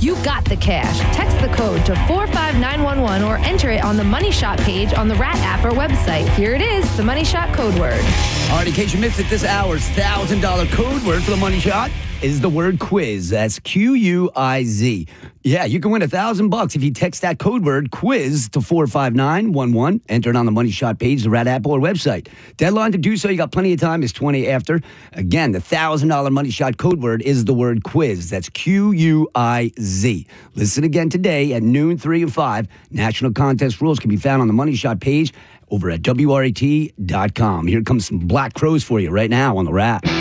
You got the cash. Text the code to 45911 or enter it on the Money Shot page on the Rat app or website. Here it is, the Money Shot code word. All right, in case you missed it, this hour's $1,000 code word for the Money Shot is the word quiz. That's Q-U-I-Z. Yeah, you can win $1,000 if you text that code word quiz to 45911. Enter it on the Money Shot page, the Rat app or website. Deadline to do so, you got plenty of time, is 20 after. Again, the $1,000 Money Shot code word is the word quiz. That's Q-U-I-Z. Listen again today at noon, 3 and 5. National contest rules can be found on the Money Shot page over at WRAT.com. Here comes some Black Crows for you right now on the Rat.